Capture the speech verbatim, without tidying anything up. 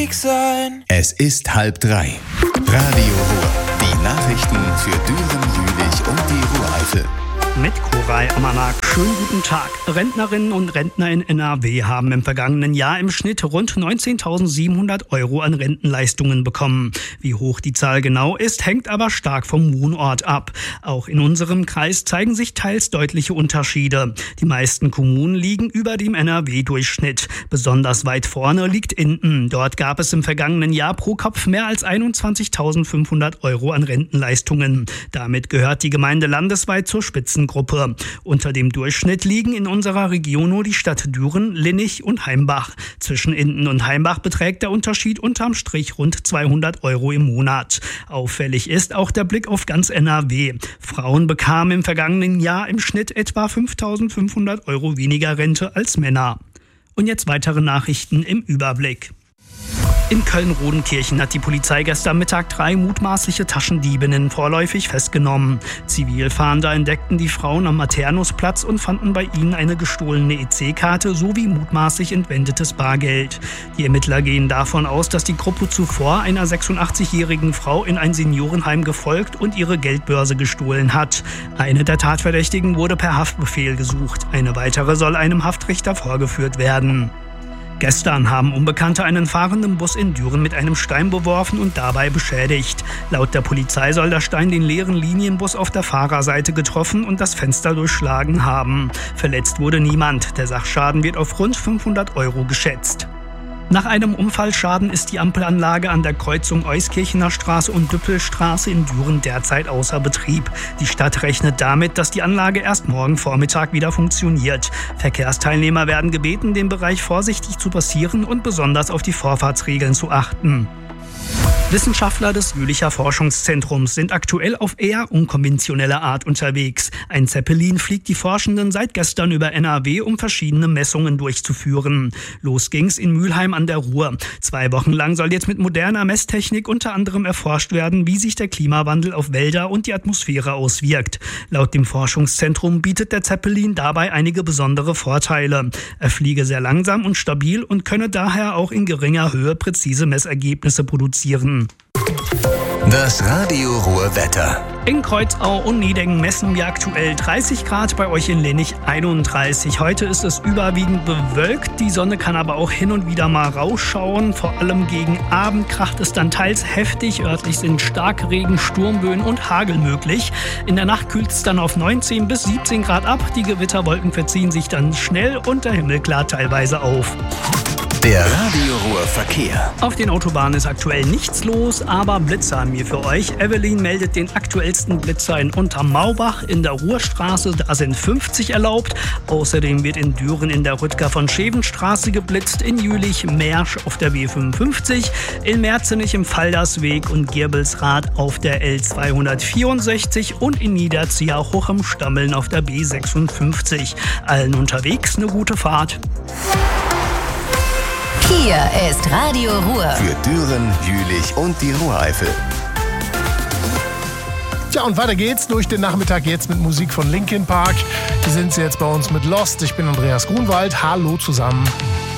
unterwegs sein. Es ist halb drei. Radio Ruhr. Die Nachrichten für Düren, Jülich und die Ruhr-Eifel. Mit Koray Amanak. Schönen guten Tag. Rentnerinnen und Rentner in N R W haben im vergangenen Jahr im Schnitt rund neunzehntausendsiebenhundert Euro an Rentenleistungen bekommen. Wie hoch die Zahl genau ist, hängt aber stark vom Wohnort ab. Auch in unserem Kreis zeigen sich teils deutliche Unterschiede. Die meisten Kommunen liegen über dem N R W-Durchschnitt. Besonders weit vorne liegt Ingen. Dort gab es im vergangenen Jahr pro Kopf mehr als einundzwanzigtausendfünfhundert Euro an Rentenleistungen. Damit gehört die Gemeinde landesweit zur Spitzengruppe. Unter dem Durchschnitt liegen in unserer Region nur die Stadt Düren, Linnich und Heimbach. Zwischen Ingen und Heimbach beträgt der Unterschied unterm Strich rund zweihundert Euro im Monat. Auffällig ist auch der Blick auf ganz N R W. Frauen bekamen im vergangenen Jahr im Schnitt etwa fünftausendfünfhundert Euro weniger Rente als Männer. Und jetzt weitere Nachrichten im Überblick. In Köln-Rodenkirchen hat die Polizei gestern Mittag drei mutmaßliche Taschendiebinnen vorläufig festgenommen. Zivilfahnder entdeckten die Frauen am Maternusplatz und fanden bei ihnen eine gestohlene E C-Karte sowie mutmaßlich entwendetes Bargeld. Die Ermittler gehen davon aus, dass die Gruppe zuvor einer sechsundachtzigjährigen Frau in ein Seniorenheim gefolgt und ihre Geldbörse gestohlen hat. Eine der Tatverdächtigen wurde per Haftbefehl gesucht. Eine weitere soll einem Haftrichter vorgeführt werden. Gestern haben Unbekannte einen fahrenden Bus in Düren mit einem Stein beworfen und dabei beschädigt. Laut der Polizei soll der Stein den leeren Linienbus auf der Fahrerseite getroffen und das Fenster durchschlagen haben. Verletzt wurde niemand. Der Sachschaden wird auf rund fünfhundert Euro geschätzt. Nach einem Unfallschaden ist die Ampelanlage an der Kreuzung Euskirchener Straße und Düppelstraße in Düren derzeit außer Betrieb. Die Stadt rechnet damit, dass die Anlage erst morgen Vormittag wieder funktioniert. Verkehrsteilnehmer werden gebeten, den Bereich vorsichtig zu passieren und besonders auf die Vorfahrtsregeln zu achten. Wissenschaftler des Jülicher Forschungszentrums sind aktuell auf eher unkonventionelle Art unterwegs. Ein Zeppelin fliegt die Forschenden seit gestern über N R W, um verschiedene Messungen durchzuführen. Los ging's in Mülheim an der Ruhr. Zwei Wochen lang soll jetzt mit moderner Messtechnik unter anderem erforscht werden, wie sich der Klimawandel auf Wälder und die Atmosphäre auswirkt. Laut dem Forschungszentrum bietet der Zeppelin dabei einige besondere Vorteile. Er fliege sehr langsam und stabil und könne daher auch in geringer Höhe präzise Messergebnisse produzieren. Das Radio Ruhr Wetter. In Kreuzau und Niedengen messen wir aktuell dreißig Grad, bei euch in Linnich einunddreißig. Heute ist es überwiegend bewölkt, die Sonne kann aber auch hin und wieder mal rausschauen. Vor allem gegen Abend kracht es dann teils heftig, örtlich sind Starkregen, Sturmböen und Hagel möglich. In der Nacht kühlt es dann auf neunzehn bis siebzehn Grad ab, die Gewitterwolken verziehen sich dann schnell und der Himmel klart teilweise auf. Der Radio Ruhr Verkehr. Auf den Autobahnen ist aktuell nichts los, aber Blitzer haben wir für euch. Evelyn meldet den aktuellsten Blitzer in Untermaubach in der Ruhrstraße. Da sind fünfzig erlaubt. Außerdem wird in Düren in der Rüttger von Schevenstraße geblitzt, in Jülich Mersch auf der B fünfundfünfzig, in Merzenich im Faldersweg und Girbelsrad auf der L zweihundertvierundsechzig und in Niederzier hoch im Stammeln auf der B sechsundfünfzig. Allen unterwegs eine gute Fahrt. Hier ist Radio Ruhr. Für Düren, Jülich und die Ruhr-Eifel. Tja, und weiter geht's durch den Nachmittag jetzt mit Musik von Linkin Park. Hier sind sie jetzt bei uns mit Lost. Ich bin Andreas Grunwald. Hallo zusammen.